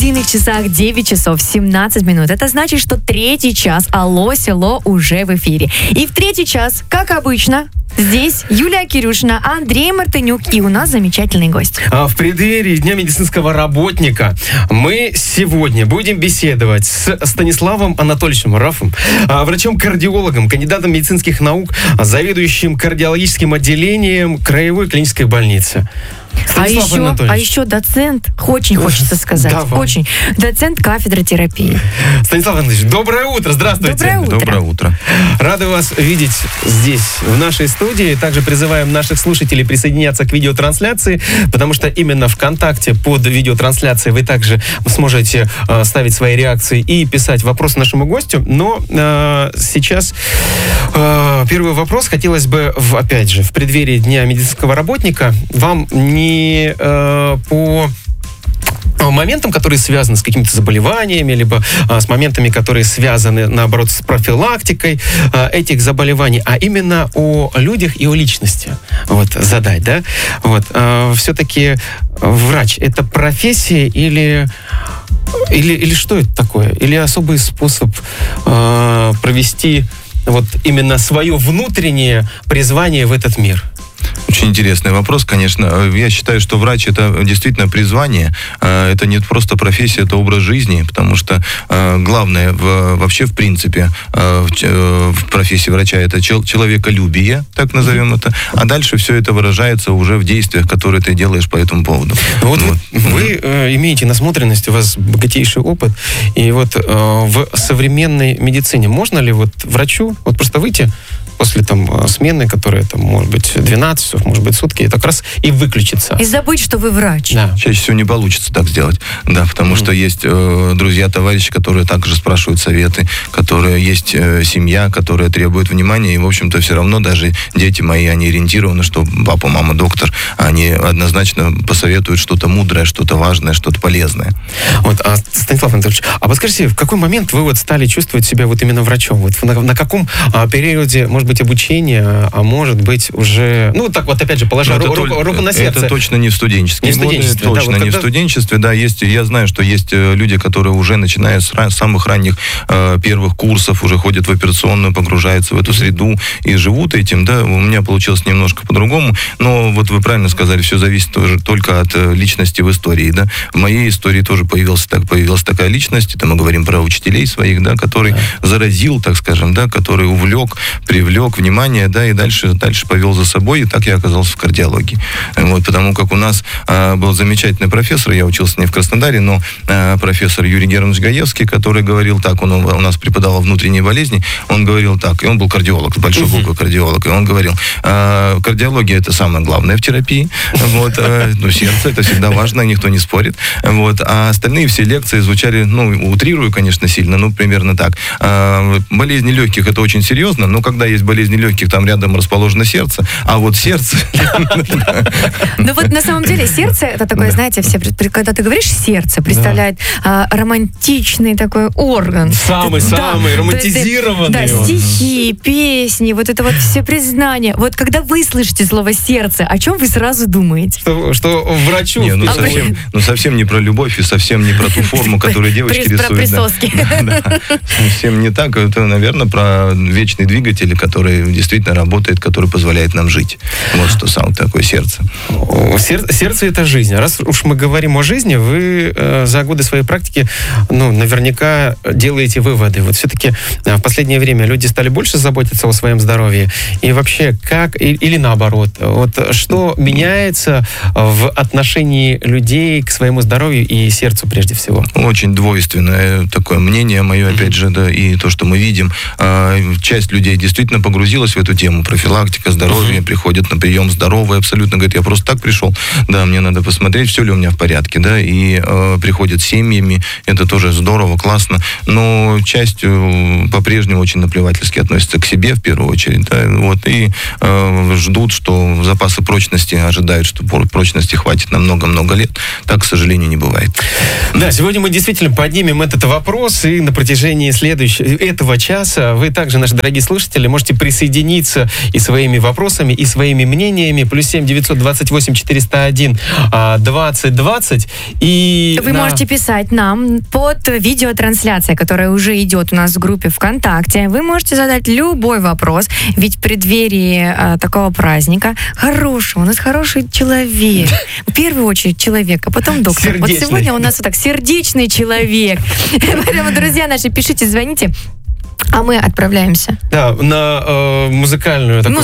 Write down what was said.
студийных часах 9 часов 17 минут. Это значит, что третий час «Алло, село» уже в эфире. И в третий час, как обычно, здесь Юлия Кирюшина, Андрей Мартынюк и у нас замечательный гость. В преддверии Дня медицинского работника мы сегодня будем беседовать с Станиславом Анатольевичем Рафом, врачом-кардиологом, кандидатом медицинских наук, заведующим кардиологическим отделением Краевой клинической больницы. А еще доцент, очень хочется сказать, очень. Доцент кафедры терапии. Станислав Анатольевич, доброе утро, здравствуйте. Доброе утро. Рады вас видеть здесь, в нашей студии. Также призываем наших слушателей присоединяться к видеотрансляции, потому что именно ВКонтакте под видеотрансляцией вы также сможете ставить свои реакции и писать вопросы нашему гостю. Но сейчас первый вопрос. Хотелось бы, опять же, в преддверии Дня медицинского работника вам не по моментам, которые связаны с какими-то заболеваниями, либо с моментами, которые связаны, наоборот, с профилактикой этих заболеваний, а именно о людях и о личности задать, да? Все-таки врач — это профессия или что это такое? Или особый способ провести именно свое внутреннее призвание в этот мир? Очень интересный вопрос, конечно. Я считаю, что врач — это действительно призвание. Это не просто профессия, это образ жизни, потому что главное вообще, в принципе, в профессии врача — это человеколюбие, так назовем это, а дальше все это выражается уже в действиях, которые ты делаешь по этому поводу. Вы имеете насмотренность, у вас богатейший опыт, и в современной медицине можно ли врачу просто выйти после смены, которая может быть 12 часов, может быть сутки, это как раз и выключиться. И забыть, что вы врач. Да. Чаще всего не получится так сделать. Да, потому что есть друзья, товарищи, которые также спрашивают советы, которые есть семья, которая требует внимания, и, в общем-то, все равно даже дети мои, они ориентированы, что папа, мама, доктор, они однозначно посоветуют что-то мудрое, что-то важное, что-то полезное. Станислав Анатольевич, а подскажите, в какой момент вы стали чувствовать себя именно врачом? На каком периоде, может быть, обучения, а может быть уже... опять же, положа руку на сердце. Это точно не в студенческие годы. Точно не в студенчестве, да. Я знаю, что есть люди, которые уже, начиная с самых ранних первых курсов, уже ходят в операционную, погружаются в эту среду и живут этим, да. У меня получилось немножко по-другому, но вы правильно сказали, все зависит тоже только от личности в истории, да. В моей истории тоже появилась такая личность, это мы говорим про учителей своих, да, который заразил, так скажем, да, который привлек внимание, да, и дальше повел за собой, и так я оказался в кардиологии. Потому как у нас был замечательный профессор, я учился не в Краснодаре, но профессор Юрий Германович Гаевский, который говорил так, он у нас преподавал внутренние болезни, он говорил так, и он был кардиолог, большой буквы кардиолог, и он говорил, кардиология — это самое главное в терапии, сердце — это всегда важно, никто не спорит, а остальные все лекции звучали, утрирую, конечно, сильно, примерно так. Болезни легких — это очень серьезно, но когда есть болезни легких, там рядом расположено сердце, а сердце... На самом деле сердце — это такое, знаете, все, когда ты говоришь сердце, представляет романтичный такой орган. Самый романтизированный. Да, стихи, песни, это все признания. Когда вы слышите слово «сердце», о чем вы сразу думаете? Что врачу... совсем не про любовь и совсем не про ту форму, которую девочки рисуют. Про присоски. Совсем не так. Это, наверное, про вечный двигатель, который действительно работает, который позволяет нам жить. Что самое такое сердце. Сердце — это жизнь. Раз уж мы говорим о жизни, вы за годы своей практики, наверняка делаете выводы. Все-таки в последнее время люди стали больше заботиться о своем здоровье. И вообще, или наоборот, что меняется в отношении людей к своему здоровью и сердцу прежде всего? Очень двойственное такое мнение мое, опять же, да, и то, что мы видим. Часть людей действительно погрузилась в эту тему. Профилактика, здоровье, приходят на прием здоровые, абсолютно говорят, я просто так пришел, да, мне надо посмотреть, все ли у меня в порядке, да, и приходят с семьями, это тоже здорово, классно, но часть по-прежнему очень наплевательски относится к себе в первую очередь, да, и ждут, что запасы прочности, ожидают, что прочности хватит на много-много лет. Так, к сожалению, не бывает. Да, сегодня мы действительно поднимем этот вопрос, и на протяжении этого часа вы также, наши дорогие слушатели, можете можете присоединиться и своими вопросами, и своими мнениями. +7 928 401 2020. И вы можете писать нам под видеотрансляцией, которая уже идет у нас в группе ВКонтакте. Вы можете задать любой вопрос, ведь в преддверии такого праздника хороший, у нас хороший человек. В первую очередь человек, а потом доктор. Сердечный. Вот сегодня у нас вот так сердечный человек. Поэтому, друзья наши, пишите, звоните. А мы отправляемся. Да, на музыкальную такую